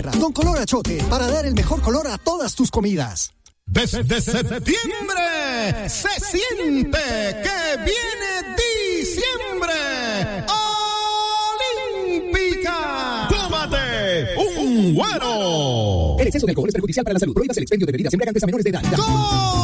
tierra. Don Color Achote, para dar el mejor color a todas tus comidas. Desde septiembre se siente que viene diciembre. ¡Olímpica! ¡Tómate un güero! El exceso de alcohol es perjudicial para la salud. Prohíbas el expendio de bebidas embriagantes a menores de edad.